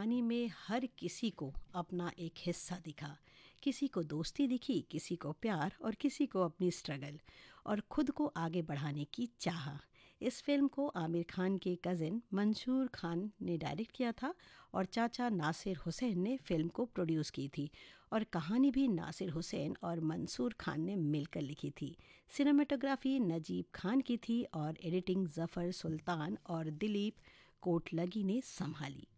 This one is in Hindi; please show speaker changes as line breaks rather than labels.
कहानी में हर किसी को अपना एक हिस्सा दिखा। किसी को दोस्ती दिखी, किसी को प्यार और किसी को अपनी स्ट्रगल और खुद को आगे बढ़ाने की चाह। इस फिल्म को आमिर खान के कज़िन मंसूर खान ने डायरेक्ट किया था और चाचा नासिर हुसैन ने फिल्म को प्रोड्यूस की थी और कहानी भी नासिर हुसैन और मंसूर खान ने मिलकर लिखी थी। सिनेमेटोग्राफी नजीब खान की थी और एडिटिंग ज़फ़र सुल्तान और दिलीप कोटलगी ने संभाली।